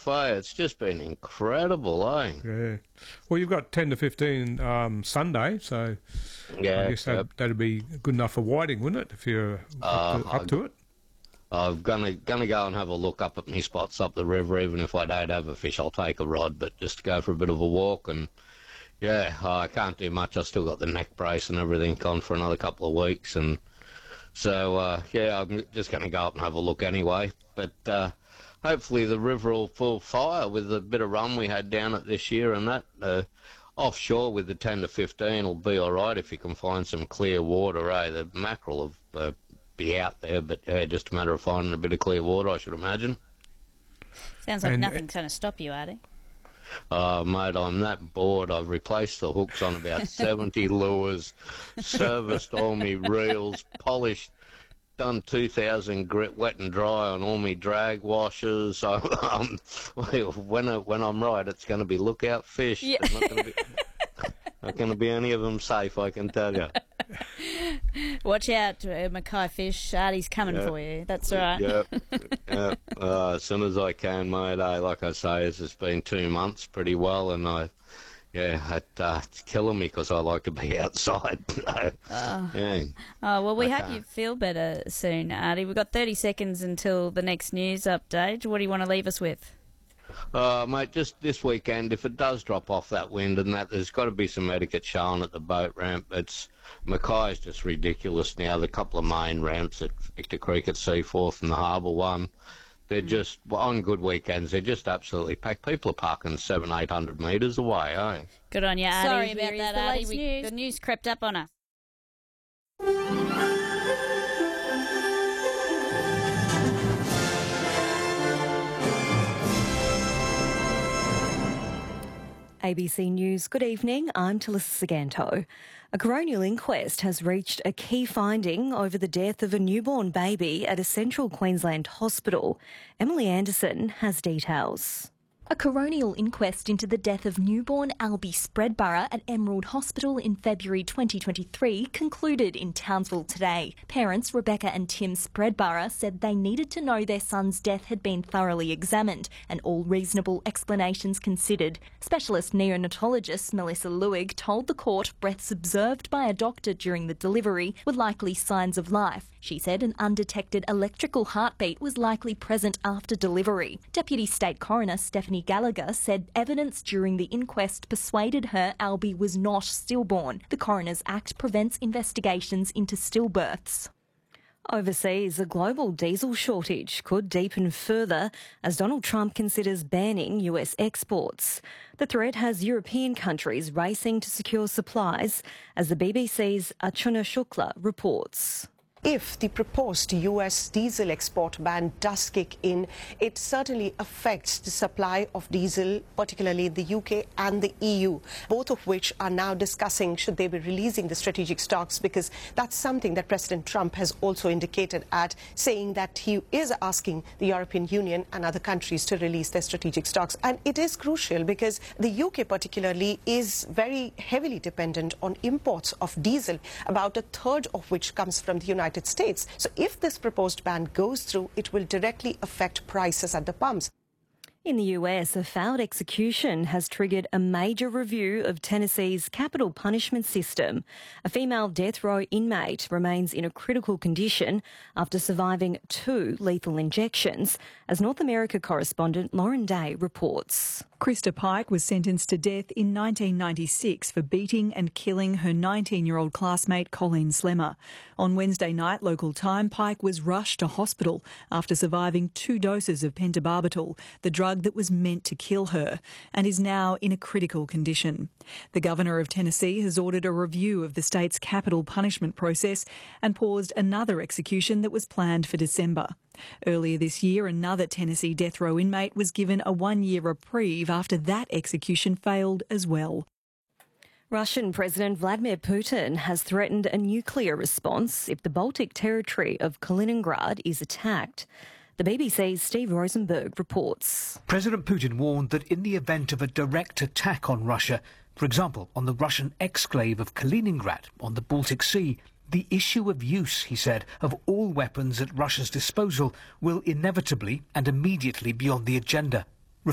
eh? It's just been incredible, eh? Yeah. Well, you've got 10 to 15 Sunday, so Yeah, I guess that'd be good enough for whiting, wouldn't it, if you're up to it? I'm gonna go and have a look up at my spots up the river. Even if I don't have a fish, I'll take a rod, but just to go for a bit of a walk. And yeah, I can't do much. I've still got the neck brace and everything on for another couple of weeks, and so yeah, I'm just going to go up and have a look anyway. But hopefully the river will full fire with the bit of run we had down it this year, and that offshore with the 10 to 15 will be all right if you can find some clear water. The mackerel will be out there, but just a matter of finding a bit of clear water, I should imagine. Sounds like nothing's going to stop you, Artie. Mate, I'm that bored. I've replaced the hooks on about 70 lures, serviced all me reels, polished, done 2,000 grit wet and dry on all me drag washers. When I'm right, it's going to be lookout fish. Yeah. There's not going to be any of them safe, I can tell you. Watch out, Mackay fish. Artie's coming for you. That's right. Yep. As soon as I can, mate. Like I say, it's been 2 months pretty well, and it's killing me because I like to be outside. Yeah. Oh, well, we hope you feel better soon, Artie. We've got 30 seconds until the next news update. What do you want to leave us with? Mate, just this weekend, if it does drop off that wind and that, there's got to be some etiquette shown at the boat ramp. Mackay's just ridiculous now. The couple of main ramps at Victor Creek at Seaforth and the Harbour one, they're just, on good weekends, they're just absolutely packed. People are parking 700-800 metres away, eh? Good on you, Artie. Sorry about that, Artie. The news crept up on us. ABC News, good evening. I'm Talissa Saganto. A coronial inquest has reached a key finding over the death of a newborn baby at a Central Queensland hospital. Emily Anderson has details. A coronial inquest into the death of newborn Albie Spreadborough at Emerald Hospital in February 2023 concluded in Townsville today. Parents Rebecca and Tim Spreadborough said they needed to know their son's death had been thoroughly examined and all reasonable explanations considered. Specialist neonatologist Melissa Lewig told the court breaths observed by a doctor during the delivery were likely signs of life. She said an undetected electrical heartbeat was likely present after delivery. Deputy State Coroner Stephanie Gallagher said evidence during the inquest persuaded her Albie was not stillborn. The Coroner's Act prevents investigations into stillbirths. Overseas, a global diesel shortage could deepen further as Donald Trump considers banning US exports. The threat has European countries racing to secure supplies, as the BBC's Archana Shukla reports. If the proposed US diesel export ban does kick in, it certainly affects the supply of diesel, particularly in the UK and the EU, both of which are now discussing should they be releasing the strategic stocks, because that's something that President Trump has also indicated at, saying that he is asking the European Union and other countries to release their strategic stocks. And it is crucial because the UK particularly is very heavily dependent on imports of diesel, about a third of which comes from the United States. So if this proposed ban goes through, it will directly affect prices at the pumps. In the US, a failed execution has triggered a major review of Tennessee's capital punishment system. A female death row inmate remains in a critical condition after surviving 2 lethal injections, as North America correspondent Lauren Day reports. Krista Pike was sentenced to death in 1996 for beating and killing her 19-year-old classmate Colleen Slemmer. On Wednesday night, local time, Pike was rushed to hospital after surviving 2 doses of pentobarbital, the drug that was meant to kill her, and is now in a critical condition. The Governor of Tennessee has ordered a review of the state's capital punishment process and paused another execution that was planned for December. Earlier this year, another Tennessee death row inmate was given a 1-year reprieve after that execution failed as well. Russian President Vladimir Putin has threatened a nuclear response if the Baltic territory of Kaliningrad is attacked. The BBC's Steve Rosenberg reports. President Putin warned that in the event of a direct attack on Russia, for example, on the Russian exclave of Kaliningrad on the Baltic Sea, the issue of use, he said, of all weapons at Russia's disposal will inevitably and immediately be on the agenda.